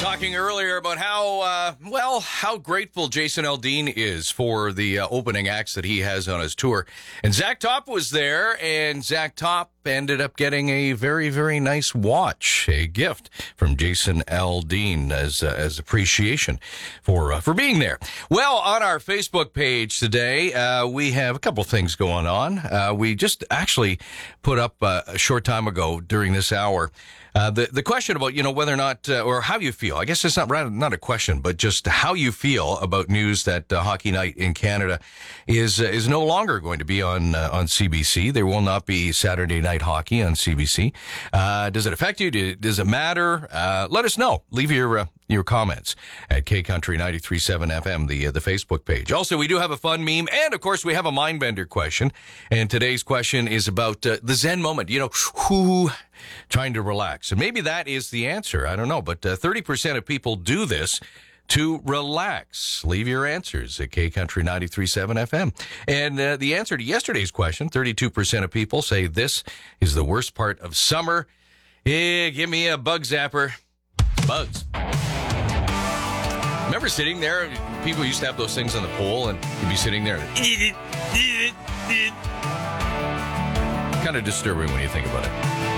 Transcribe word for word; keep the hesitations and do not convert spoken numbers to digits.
Talking earlier about how, uh, well, how grateful Jason Aldean is for the uh, opening acts that he has on his tour. And Zach Top was there, and Zach Top ended up getting a very, very nice watch, a gift from Jason Aldean as uh, as appreciation for uh, for being there. Well, on our Facebook page today, uh, we have a couple things going on. Uh, we just actually put up uh, a short time ago during this hour Uh, the the question about, you know, whether or not, uh, or how you feel. I guess it's not not a question, but just how you feel about news that uh, Hockey Night in Canada is uh, is no longer going to be on uh, on C B C. There will not be Saturday night hockey on C B C. Uh, does it affect you? Does it matter? Uh, let us know. Leave your uh, your comments at K Country ninety-three point seven F M, the uh, the Facebook page. Also, we do have a fun meme, and of course, we have a Mindbender question. And today's question is about uh, the Zen moment. You know, who trying to relax. And maybe that is the answer. I don't know. But uh, thirty percent of people do this to relax. Leave your answers at K Country ninety-three point seven F M. And uh, the answer to yesterday's question, thirty-two percent of people say this is the worst part of summer. Yeah, give me a bug zapper. Bugs. Remember sitting there? People used to have those things on the pole, and you'd be sitting there. Kind of disturbing when you think about it.